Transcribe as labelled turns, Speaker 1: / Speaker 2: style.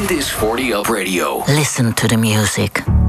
Speaker 1: Dit is 40 Up Radio.
Speaker 2: Listen to the music.